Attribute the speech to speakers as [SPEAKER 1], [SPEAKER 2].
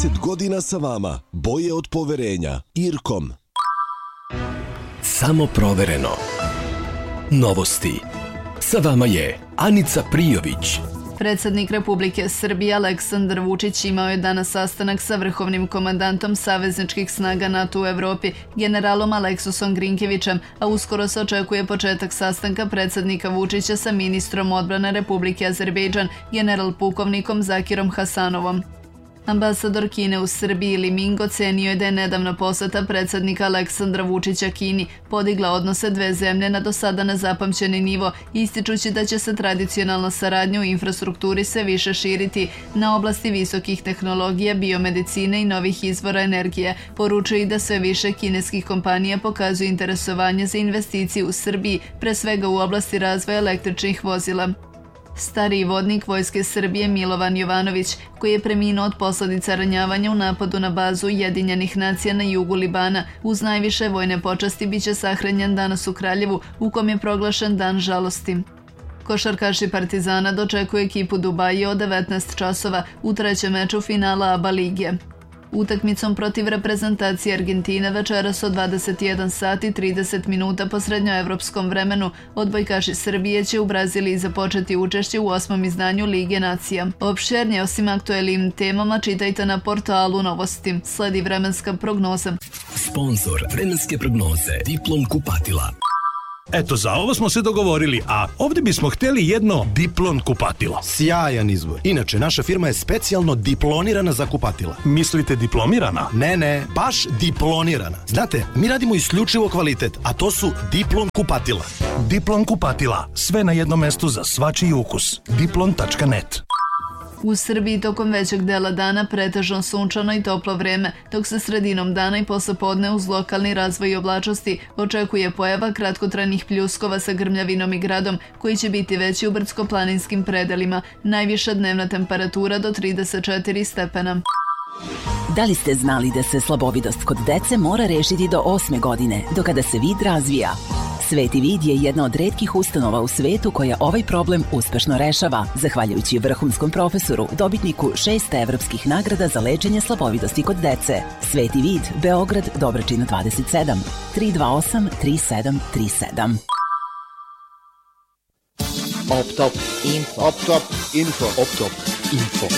[SPEAKER 1] 30 godina sa vama. Boje od poverenja. Irkom.
[SPEAKER 2] Samo provereno. Novosti. Sa vama je Anica Prijović.
[SPEAKER 3] Predsednik Republike Srbije Aleksandar Vučić imao je danas sastanak sa vrhovnim komandantom savezničkih snaga NATO u Evropi, generalom Aleksusom Grinkevićem, a uskoro se očekuje početak sastanka predsednika Vučića sa ministrom odbrane Republike Azerbejdžan, general pukovnikom Zakirom Hasanovom. Ambasador Kine u Srbiji Li Ming ocenio je da je nedavna poseta predsednika Aleksandra Vučića Kini podigla odnose dve zemlje na do sada nezapamćeni nivo, ističući da će se tradicionalna saradnja u infrastrukturi sve više širiti na oblasti visokih tehnologija, biomedicine i novih izvora energije. Poručuje i da sve više kineskih kompanija pokazuju interesovanje za investicije u Srbiji, pre svega u oblasti razvoja električnih vozila. Stariji vodnik Vojske Srbije Milovan Jovanović, koji je preminuo od posledica ranjavanja u napadu na bazu Ujedinjenih nacija na jugu Libana, uz najviše vojne počasti biće sahranjen danas u Kraljevu, u kom je proglašen dan žalosti. Košarkaši Partizana dočekuju ekipu Dubaji od 19 časova u trećem meču finala ABA lige. Utakmicom protiv reprezentacije Argentine večeras od 21 sati 30 minuta po srednjoevropskom vremenu odbojkaši Srbije će u Braziliji započeti učešće u 8. izdanju Lige nacija. Opširnije osim aktuelnim temama čitajte na portalu Novosti. Sledi vremenska prognoza.
[SPEAKER 2] Sponzor vremenske prognoze Diplom kupatila.
[SPEAKER 4] Eto, za ovo smo se dogovorili, a ovdje bismo htjeli jedno Diplon kupatilo.
[SPEAKER 5] Sjajan izbor. Inače, naša firma je specijalno diplonirana za kupatila.
[SPEAKER 4] Mislite diplomirana?
[SPEAKER 5] Ne, baš diplonirana. Znate, mi radimo isključivo kvalitet, a to su Diplon kupatila.
[SPEAKER 4] Diplon kupatila. Sve na jednom mestu za svačiji ukus. Diplon.net.
[SPEAKER 3] U Srbiji tokom većeg dela dana pretežno sunčano i toplo vreme, dok se sredinom dana i poslepodne uz lokalni razvoj oblačnosti očekuje pojava kratkotrajnih pljuskova sa grmljavinom i gradom, koji će biti veći u brdsko-planinskim predelima. Najviša dnevna temperatura do 34 stepena.
[SPEAKER 6] Da li ste znali da se slabovidost kod dece mora rešiti do 8. godine, do kada se vid razvija? Sveti vid je jedna od retkih ustanova u svetu koja ovaj problem uspešno rešava, zahvaljujući vrhunskom profesoru, dobitniku 6 evropskih nagrada za lečenje slabovidosti kod dece. Sveti vid, Beograd, Dobračina 27, 328 3737.
[SPEAKER 7] Optop info.